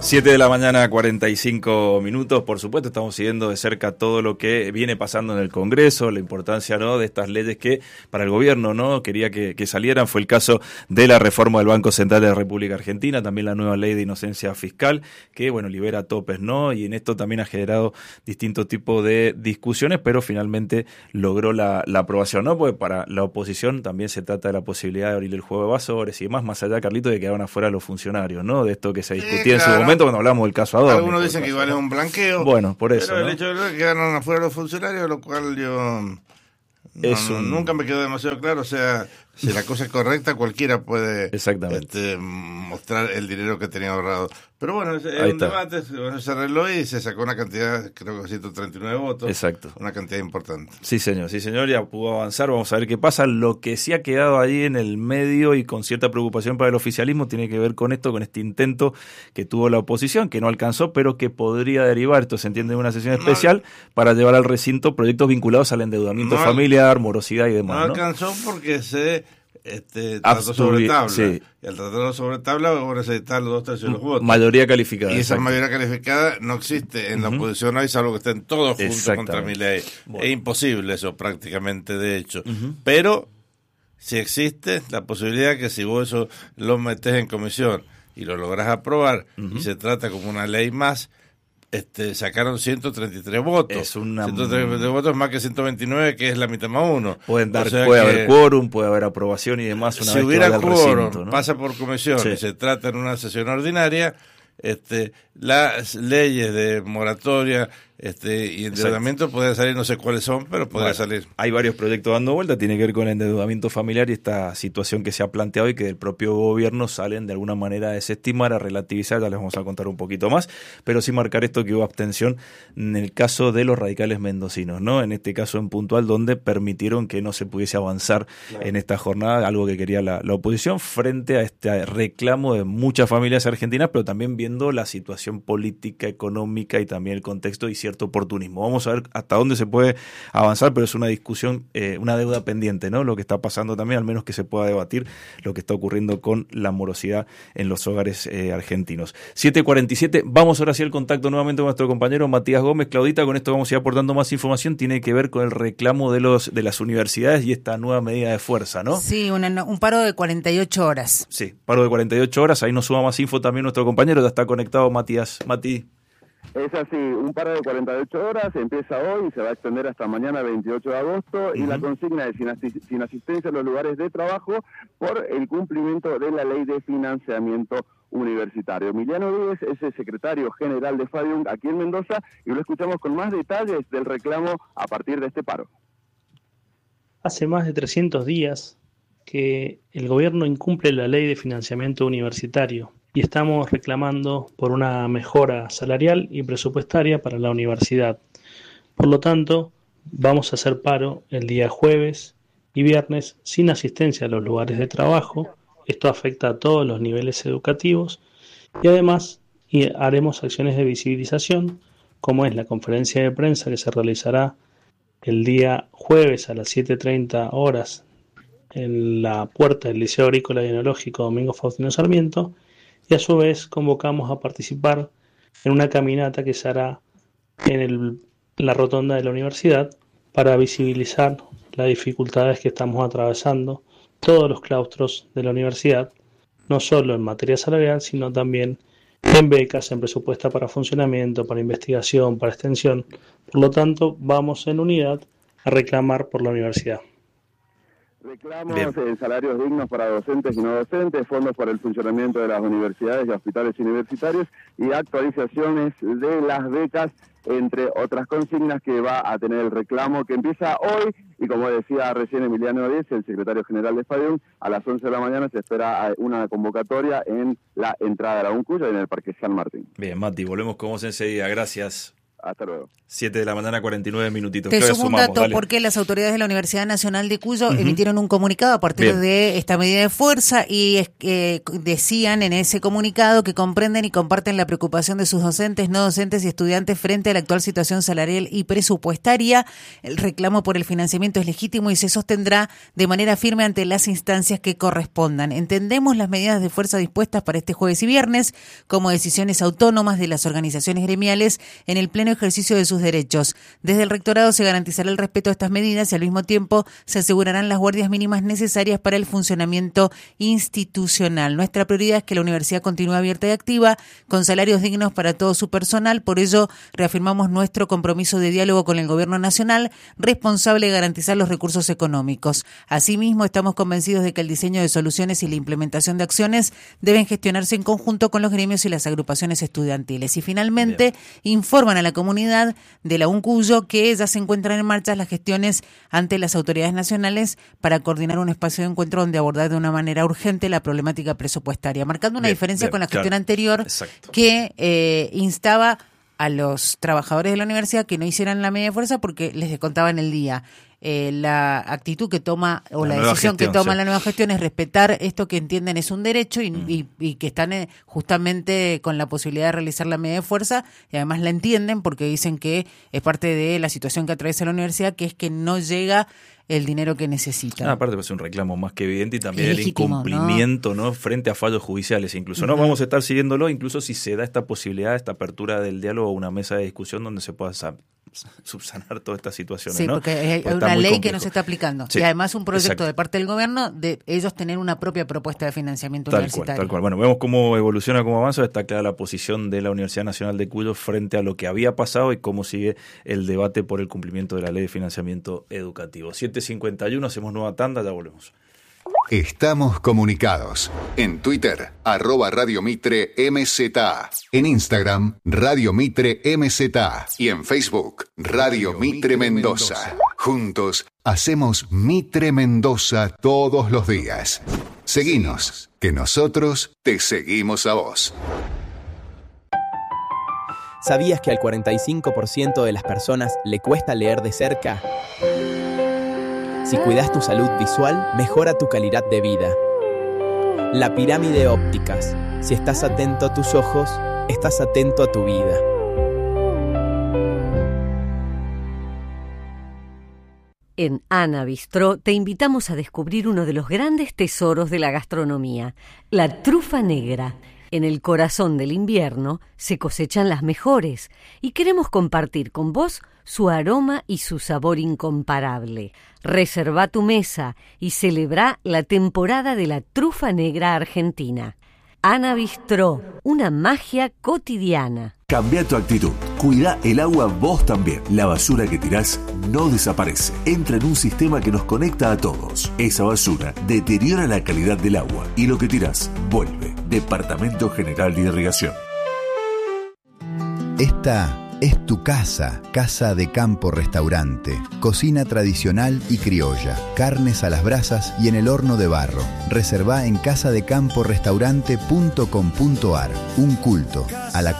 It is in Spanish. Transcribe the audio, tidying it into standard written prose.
7 de la mañana, 45 minutos. Por supuesto, estamos siguiendo de cerca todo lo que viene pasando en el Congreso, la importancia, ¿no?, de estas leyes que para el gobierno, ¿no?, quería que salieran. Fue el caso de la reforma del Banco Central de la República Argentina, también la nueva ley de inocencia fiscal, que, bueno, libera topes, ¿no? Y en esto también ha generado distintos tipos de discusiones, pero finalmente logró la aprobación, ¿no? Porque para la oposición también se trata de la posibilidad de abrir el juego de evasores y demás, más allá, Carlito, de que quedaban afuera los funcionarios, ¿no? De esto que se discutía en su momento cuando hablamos del caso Adorni. Algunos dicen que igual es un blanqueo. Bueno, por eso, pero el ¿no? hecho de que quedaron afuera los funcionarios, lo cual yo nunca me quedó demasiado claro. O sea, si la cosa es correcta, cualquiera puede mostrar el dinero que tenía ahorrado. Pero bueno, es un debate, se arregló y se sacó una cantidad, creo que 139 votos. Exacto. Una cantidad importante. Sí, señor, ya pudo avanzar. Vamos a ver qué pasa. Lo que sí ha quedado ahí en el medio y con cierta preocupación para el oficialismo tiene que ver con este intento que tuvo la oposición, que no alcanzó, pero que podría derivar, esto se entiende, en una sesión especial para llevar al recinto proyectos vinculados al endeudamiento familiar, morosidad y demás. No alcanzó porque se trató sobre tabla. Sí. Y al tratarlo sobre tabla, vamos a necesitar los 2/3 de los votos. Mayoría calificada. Y esa mayoría calificada no existe en la oposición hoy, salvo que estén todos juntos contra Milei. Bueno. Es imposible eso prácticamente, de hecho. Pero si existe la posibilidad que si vos eso lo metés en comisión y lo lográs aprobar y se trata como una ley más, sacaron 133 votos. 133 votos más que 129, que es la mitad más uno. Puede haber quórum, puede haber aprobación y demás. Si hubiera quórum, ¿no? Pasa por comisión y se trata en una sesión ordinaria, las leyes de moratoria y endeudamiento pueden salir, no sé cuáles son, pero podrían salir. Hay varios proyectos dando vuelta, tiene que ver con el endeudamiento familiar y esta situación que se ha planteado y que del propio gobierno salen de alguna manera a desestimar, a relativizar. Ya les vamos a contar un poquito más, pero sí marcar esto, que hubo abstención en el caso de los radicales mendocinos, ¿no? En este caso en puntual, donde permitieron que no se pudiese avanzar en esta jornada, algo que quería la oposición, frente a este reclamo de muchas familias argentinas, pero también viendo la situación política, económica y también el contexto y cierto oportunismo. Vamos a ver hasta dónde se puede avanzar, pero es una discusión, una deuda pendiente, ¿no? Lo que está pasando también, al menos que se pueda debatir lo que está ocurriendo con la morosidad en los hogares argentinos. 7:47, vamos ahora sí al contacto nuevamente con nuestro compañero Matías Gómez. Claudita, con esto vamos a ir aportando más información, tiene que ver con el reclamo de las universidades y esta nueva medida de fuerza, ¿no? Sí, un paro de 48 horas. Sí, paro de 48 horas, ahí nos suma más info también nuestro compañero, ya está conectado Matías. Mati. Es así, un paro de 48 horas, empieza hoy y se va a extender hasta mañana 28 de agosto, y la consigna es sin asistencia a los lugares de trabajo por el cumplimiento de la ley de financiamiento universitario. Emiliano Díez es el secretario general de FADIUM aquí en Mendoza y lo escuchamos con más detalles del reclamo a partir de este paro. Hace más de 300 días que el gobierno incumple la ley de financiamiento universitario y estamos reclamando por una mejora salarial y presupuestaria para la universidad. Por lo tanto, vamos a hacer paro el día jueves y viernes sin asistencia a los lugares de trabajo. Esto afecta a todos los niveles educativos y además haremos acciones de visibilización, como es la conferencia de prensa que se realizará el día jueves a las 7:30 horas en la puerta del Liceo Agrícola y Enológico Domingo Faustino Sarmiento, y a su vez convocamos a participar en una caminata que se hará en la rotonda de la universidad para visibilizar las dificultades que estamos atravesando todos los claustros de la universidad, no solo en materia salarial, sino también en becas, en presupuesto para funcionamiento, para investigación, para extensión. Por lo tanto, vamos en unidad a reclamar por la universidad. Reclamos salarios dignos para docentes y no docentes, fondos para el funcionamiento de las universidades y hospitales universitarios y actualizaciones de las becas, entre otras consignas que va a tener el reclamo, que empieza hoy y, como decía recién Emiliano Díez, el secretario general de FADIUM, a las 11 de la mañana se espera una convocatoria en la entrada de la UNCUYA y en el Parque San Martín. Bien, Mati, volvemos con vos enseguida. Gracias. Hasta luego. 7 de la mañana, 49 minutitos. Te sumo un dato porque las autoridades de la Universidad Nacional de Cuyo emitieron un comunicado a partir de esta medida de fuerza y decían en ese comunicado que comprenden y comparten la preocupación de sus docentes, no docentes y estudiantes frente a la actual situación salarial y presupuestaria. El reclamo por el financiamiento es legítimo y se sostendrá de manera firme ante las instancias que correspondan. Entendemos las medidas de fuerza dispuestas para este jueves y viernes como decisiones autónomas de las organizaciones gremiales en el pleno ejercicio de sus derechos. Desde el rectorado se garantizará el respeto a estas medidas y al mismo tiempo se asegurarán las guardias mínimas necesarias para el funcionamiento institucional. Nuestra prioridad es que la universidad continúe abierta y activa, con salarios dignos para todo su personal. Por ello, reafirmamos nuestro compromiso de diálogo con el Gobierno Nacional, responsable de garantizar los recursos económicos. Asimismo, estamos convencidos de que el diseño de soluciones y la implementación de acciones deben gestionarse en conjunto con los gremios y las agrupaciones estudiantiles. Y finalmente, informan a la comunidad de la UNCUYO que ya se encuentran en marcha las gestiones ante las autoridades nacionales para coordinar un espacio de encuentro donde abordar de una manera urgente la problemática presupuestaria, marcando una diferencia con la gestión anterior. Exacto. Que instaba a los trabajadores de la universidad que no hicieran la medida de fuerza porque les descontaban el día. La actitud que toma o la decisión que toma la nueva gestión es respetar esto que entienden es un derecho y que están justamente con la posibilidad de realizar la medida de fuerza y además la entienden porque dicen que es parte de la situación que atraviesa la universidad, que es que no llega el dinero que necesita. Aparte pues es un reclamo más que evidente y también el incumplimiento, ¿no? Frente a fallos judiciales incluso. No vamos a estar siguiéndolo, incluso si se da esta posibilidad, esta apertura del diálogo, una mesa de discusión donde se pueda subsanar todas estas situaciones. Sí, ¿no? Porque hay una ley que no se está aplicando. Sí, y además un proyecto de parte del gobierno de ellos tener una propia propuesta de financiamiento universitario. Tal cual. Bueno, vemos cómo evoluciona, cómo avanza. Está clara la posición de la Universidad Nacional de Cuyo frente a lo que había pasado y cómo sigue el debate por el cumplimiento de la ley de financiamiento educativo. 7:51, hacemos nueva tanda, ya volvemos. Estamos comunicados. En Twitter, @Radio Mitre MZA. En Instagram, Radio Mitre MZA. Y en Facebook, Radio Mitre Mendoza. Juntos, hacemos Mitre Mendoza todos los días. Seguinos, que nosotros te seguimos a vos. ¿Sabías que al 45% de las personas le cuesta leer de cerca? Si cuidas tu salud visual, mejora tu calidad de vida. La pirámide ópticas. Si estás atento a tus ojos, estás atento a tu vida. En Ana Bistró te invitamos a descubrir uno de los grandes tesoros de la gastronomía, la trufa negra. En el corazón del invierno se cosechan las mejores y queremos compartir con vos su aroma y su sabor incomparable. Reserva tu mesa y celebra la temporada de la trufa negra argentina. Ana Bistró, una magia cotidiana. Cambia tu actitud. Cuida el agua vos también. La basura que tirás no desaparece. Entra en un sistema que nos conecta a todos. Esa basura deteriora la calidad del agua y lo que tirás vuelve. Departamento General de Irrigación. Esta es tu casa, Casa de Campo Restaurante. Cocina tradicional y criolla, carnes a las brasas y en el horno de barro. Reservá en casadecamporestaurante.com.ar. Un culto a la